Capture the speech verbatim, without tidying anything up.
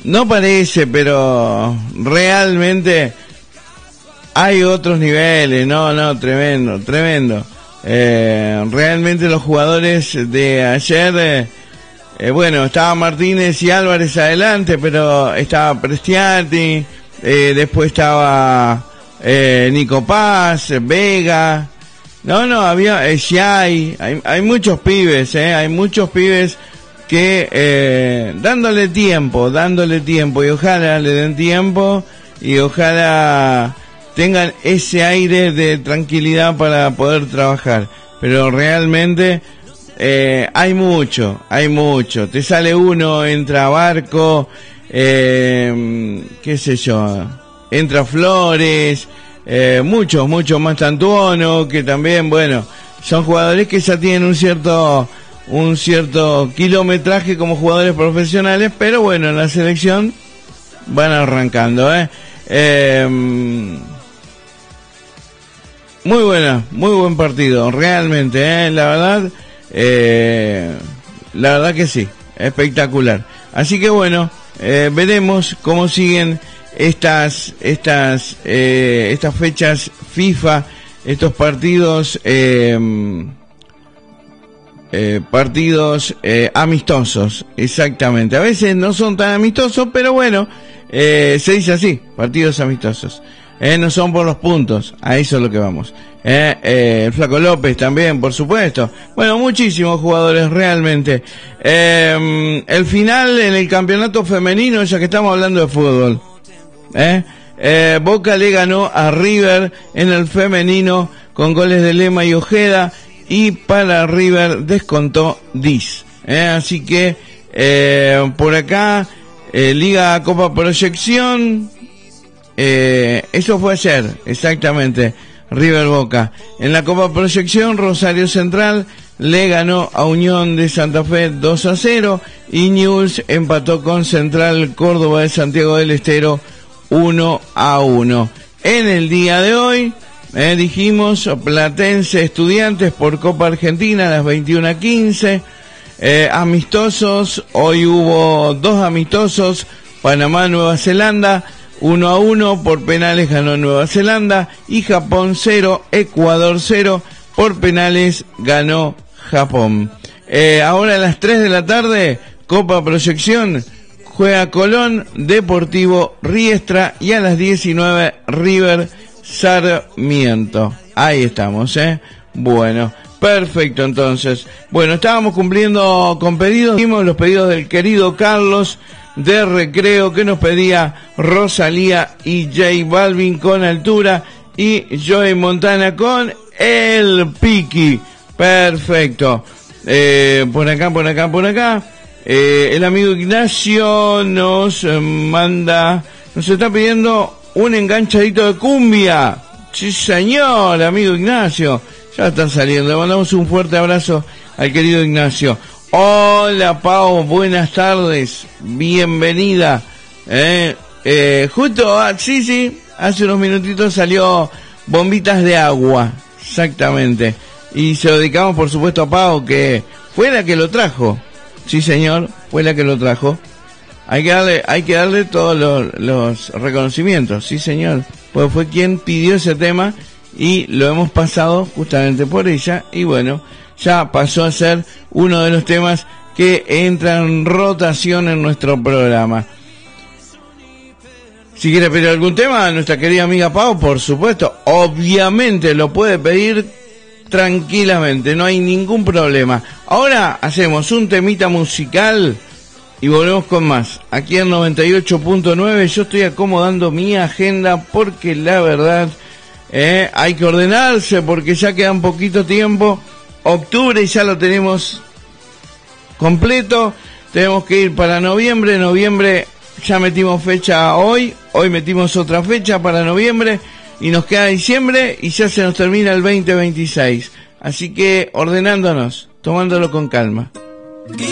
no parece, pero realmente hay otros niveles, no, no, tremendo, tremendo. Eh, realmente los jugadores de ayer, eh, eh, bueno, estaba Martínez y Álvarez adelante, pero estaba Prestiati, eh, después estaba eh, Nico Paz, Vega, no, no, había eh, Xiay, hay, hay muchos pibes, eh, hay muchos pibes que eh, dándole tiempo, dándole tiempo, y ojalá le den tiempo, y ojalá tengan ese aire de tranquilidad para poder trabajar. Pero realmente eh, hay mucho, hay mucho. Te sale uno, entra Barco, eh, qué sé yo, entra Flores, eh, muchos, muchos más, Tantuono, que también, bueno, son jugadores que ya tienen un cierto un cierto kilometraje como jugadores profesionales, pero bueno, en la selección van arrancando, ¿eh? eh Muy buena, muy buen partido, realmente, ¿eh? La verdad, eh, la verdad que sí, espectacular. Así que bueno, eh, veremos cómo siguen estas, estas, eh, estas fechas FIFA, estos partidos, eh, eh, partidos eh, amistosos, exactamente. A veces no son tan amistosos, pero bueno, eh, se dice así, partidos amistosos. Eh, no son por los puntos, a eso es lo que vamos. Eh, eh, el Flaco López también, por supuesto. Bueno, muchísimos jugadores realmente. Eh, el final en el campeonato femenino, ya que estamos hablando de fútbol. Eh, eh, Boca le ganó a River en el femenino con goles de Lema y Ojeda, y para River descontó Diz. Eh, así que eh, por acá eh, Liga Copa Proyección. Eh, eso fue ayer, exactamente, River Boca. En la Copa Proyección, Rosario Central le ganó a Unión de Santa Fe dos a cero, y Newell's empató con Central Córdoba de Santiago del Estero uno a uno. En el día de hoy, eh, dijimos, Platense Estudiantes por Copa Argentina a las veintiuna quince, eh, amistosos, hoy hubo dos amistosos, Panamá Nueva Zelanda, uno a uno, por penales ganó Nueva Zelanda, y Japón cero, Ecuador cero, por penales ganó Japón. Eh, ahora a las tres de la tarde, Copa Proyección, juega Colón, Deportivo Riestra, y a las diecinueve, River Sarmiento. Ahí estamos, ¿eh? Bueno, perfecto entonces. Bueno, estábamos cumpliendo con pedidos, vimos los pedidos del querido Carlos de Recreo, que nos pedía Rosalía y J Balvin con Altura, y Joey Montana con El Piqui. Perfecto. Eh, por acá, por acá, por acá. Eh, el amigo Ignacio nos manda, nos está pidiendo un enganchadito de cumbia. Sí, señor, amigo Ignacio. Ya está saliendo. Le mandamos un fuerte abrazo al querido Ignacio. Hola Pau, buenas tardes, bienvenida. Eh, eh, justo, ah, sí, sí, hace unos minutitos salió Bombitas de Agua, exactamente. Y se lo dedicamos por supuesto a Pau, que fue la que lo trajo. Sí señor, fue la que lo trajo. Hay que darle, hay que darle todos los, los reconocimientos, sí señor. Pues fue quien pidió ese tema y lo hemos pasado justamente por ella, y bueno, ya pasó a ser uno de los temas que entra en rotación en nuestro programa. Si quiere pedir algún tema a nuestra querida amiga Pau, por supuesto, obviamente lo puede pedir tranquilamente, no hay ningún problema. Ahora hacemos un temita musical y volvemos con más. Aquí en noventa y ocho punto nueve yo estoy acomodando mi agenda porque la verdad eh, hay que ordenarse porque ya queda un poquito tiempo. Octubre ya lo tenemos completo, tenemos que ir para noviembre, noviembre ya metimos fecha hoy, hoy metimos otra fecha para noviembre y nos queda diciembre y ya se nos termina el veinte veintiséis, así que ordenándonos, tomándolo con calma.